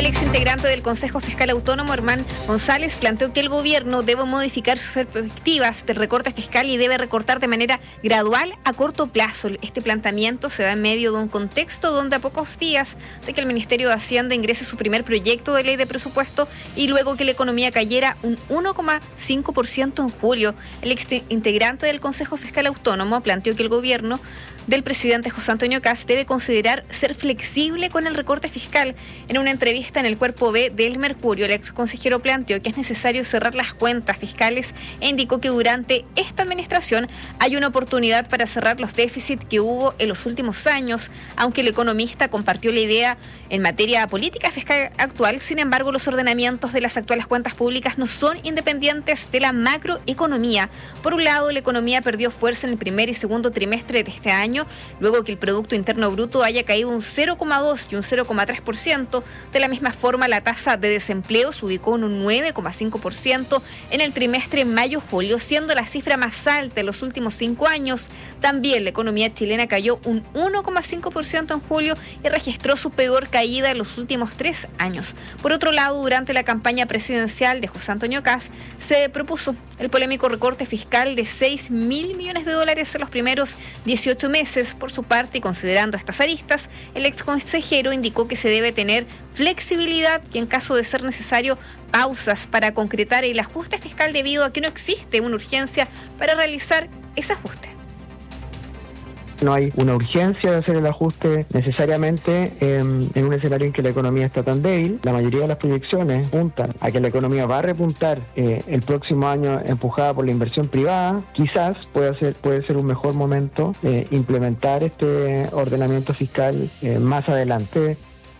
El exintegrante del Consejo Fiscal Autónomo, Herman González, planteó que el gobierno debe modificar sus perspectivas del recorte fiscal y debe recortar de manera gradual a corto plazo. Este planteamiento se da en medio de un contexto donde a pocos días de que el Ministerio de Hacienda ingrese su primer proyecto de ley de presupuesto y luego que la economía cayera un 1,5% en julio. El exintegrante del Consejo Fiscal Autónomo planteó que el gobierno del presidente José Antonio Kast debe considerar ser flexible con el recorte fiscal. En una entrevista en el Cuerpo B del Mercurio, el exconsejero planteó que es necesario cerrar las cuentas fiscales e indicó que durante esta administración hay una oportunidad para cerrar los déficits que hubo en los últimos años. Aunque el economista compartió la idea en materia política fiscal actual, sin embargo, los ordenamientos de las actuales cuentas públicas no son independientes de la macroeconomía. Por un lado, la economía perdió fuerza en el primer y segundo trimestre de este año, luego que el Producto Interno Bruto haya caído un 0,2 y un 0,3%. De la misma forma, la tasa de desempleo se ubicó en un 9,5% en el trimestre mayo-julio, siendo la cifra más alta en los últimos 5 años. También la economía chilena cayó un 1,5% en julio y registró su peor caída en los últimos 3 años. Por otro lado, durante la campaña presidencial de José Antonio Kast, se propuso el polémico recorte fiscal de $6.000 millones en los primeros 18 meses. Por su parte, y considerando estas aristas, el exconsejero indicó que se debe tener flexibilidad y, en caso de ser necesario, pausas para concretar el ajuste fiscal debido a que no existe una urgencia para realizar ese ajuste. No hay una urgencia de hacer el ajuste necesariamente en un escenario en que la economía está tan débil. La mayoría de las proyecciones apuntan a que la economía va a repuntar el próximo año empujada por la inversión privada. Quizás puede ser un mejor momento implementar este ordenamiento fiscal más adelante.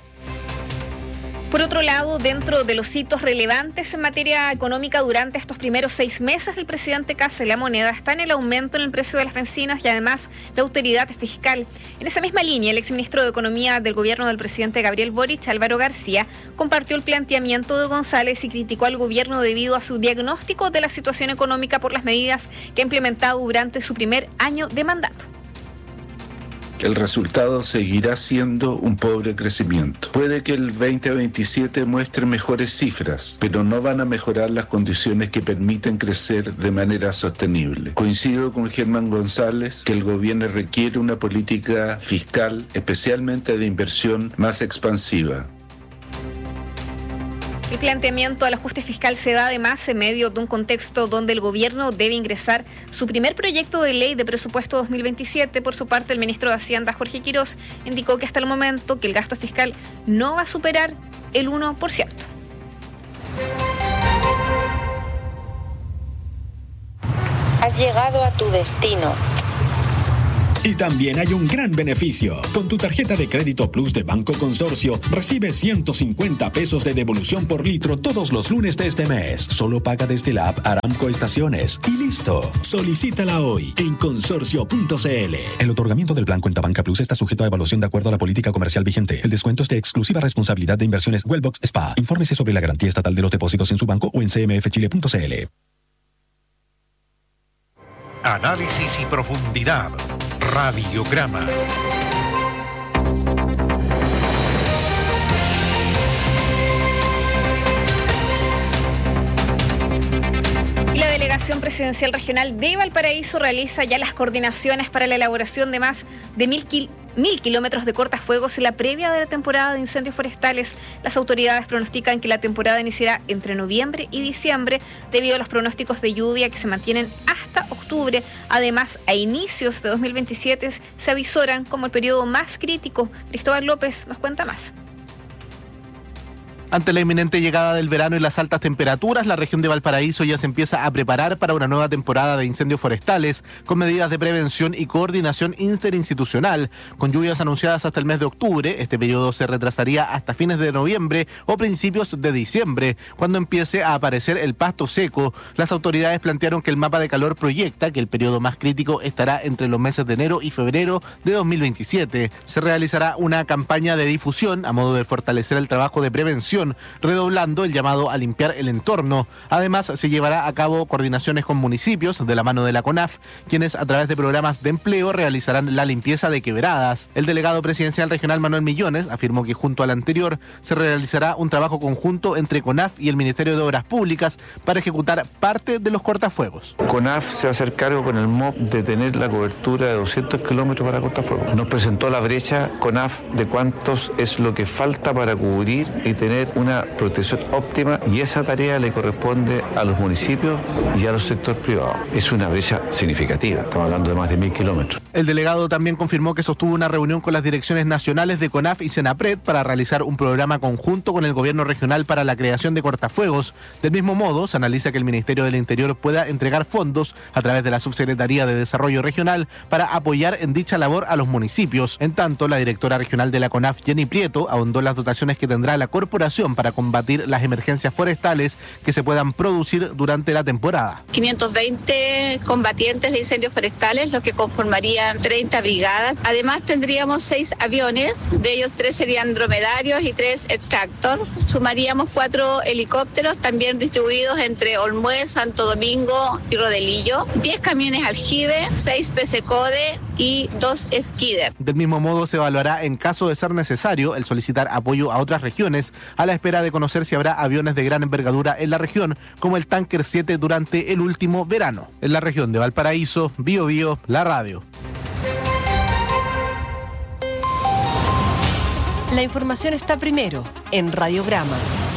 Por otro lado, dentro de los hitos relevantes en materia económica durante estos primeros 6 meses del presidente Kast, la moneda está en el aumento en el precio de las bencinas y además la autoridad fiscal. En esa misma línea, el exministro de Economía del gobierno del presidente Gabriel Boric, Álvaro García, compartió el planteamiento de González y criticó al gobierno debido a su diagnóstico de la situación económica por las medidas que ha implementado durante su primer año de mandato. El resultado seguirá siendo un pobre crecimiento. Puede que el 2027 muestre mejores cifras, pero no van a mejorar las condiciones que permiten crecer de manera sostenible. Coincido con Germán González que el gobierno requiere una política fiscal, especialmente de inversión, más expansiva. El planteamiento al ajuste fiscal se da además en medio de un contexto donde el gobierno debe ingresar su primer proyecto de ley de presupuesto 2027. Por su parte, el ministro de Hacienda, Jorge Quirós, indicó que hasta el momento que el gasto fiscal no va a superar el 1%. Has llegado a tu destino. Y también hay un gran beneficio. Con tu tarjeta de crédito Plus de Banco Consorcio, recibes 150 pesos de devolución por litro todos los lunes de este mes. Solo paga desde la app Aramco Estaciones. Y listo. Solicítala hoy en consorcio.cl. El otorgamiento del plan Cuenta Banca Plus está sujeto a evaluación de acuerdo a la política comercial vigente. El descuento es de exclusiva responsabilidad de Inversiones Wellbox SPA. Infórmese sobre la garantía estatal de los depósitos en su banco o en cmfchile.cl. Análisis y profundidad. Radiograma. La Delegación Presidencial Regional de Valparaíso realiza ya las coordinaciones para la elaboración de más de 1.000 kilómetros de cortafuegos en la previa de la temporada de incendios forestales. Las autoridades pronostican que la temporada iniciará entre noviembre y diciembre debido a los pronósticos de lluvia que se mantienen hasta octubre. Además, a inicios de 2027 se avisoran como el periodo más crítico. Cristóbal López nos cuenta más. Ante la inminente llegada del verano y las altas temperaturas, la región de Valparaíso ya se empieza a preparar para una nueva temporada de incendios forestales, con medidas de prevención y coordinación interinstitucional. Con lluvias anunciadas hasta el mes de octubre, este periodo se retrasaría hasta fines de noviembre o principios de diciembre, cuando empiece a aparecer el pasto seco. Las autoridades plantearon que el mapa de calor proyecta que el periodo más crítico estará entre los meses de enero y febrero de 2027. Se realizará una campaña de difusión a modo de fortalecer el trabajo de prevención región, redoblando el llamado a limpiar el entorno. Además, se llevará a cabo coordinaciones con municipios de la mano de la CONAF, quienes a través de programas de empleo realizarán la limpieza de quebradas. El delegado presidencial regional Manuel Millones afirmó que junto al anterior se realizará un trabajo conjunto entre CONAF y el Ministerio de Obras Públicas para ejecutar parte de los cortafuegos. CONAF se va a hacer cargo con el MOP de tener la cobertura de 200 kilómetros para cortafuegos. Nos presentó la brecha CONAF de cuántos es lo que falta para cubrir y tener una protección óptima, y esa tarea le corresponde a los municipios y a los sectores privados. Es una brecha significativa, estamos hablando de más de 1000 kilómetros. El delegado también confirmó que sostuvo una reunión con las direcciones nacionales de CONAF y Senapred para realizar un programa conjunto con el gobierno regional para la creación de cortafuegos. Del mismo modo, se analiza que el Ministerio del Interior pueda entregar fondos a través de la Subsecretaría de Desarrollo Regional para apoyar en dicha labor a los municipios. En tanto, la directora regional de la CONAF, Jenny Prieto, ahondó en las dotaciones que tendrá la corporación para combatir las emergencias forestales que se puedan producir durante la temporada. 520 combatientes de incendios forestales, lo que conformarían 30 brigadas. Además, tendríamos 6 aviones, de ellos 3 serían dromedarios y 3 tractor. Sumaríamos 4 helicópteros, también distribuidos entre Olmué, Santo Domingo y Rodelillo, 10 camiones aljibe, 6 PC-Code y 2 Skidder. Del mismo modo, se evaluará, en caso de ser necesario, el solicitar apoyo a otras regiones, a la espera de conocer si habrá aviones de gran envergadura en la región, como el Tanker 7 durante el último verano. En la región de Valparaíso, Bio Bio, la radio. La información está primero en Radiograma.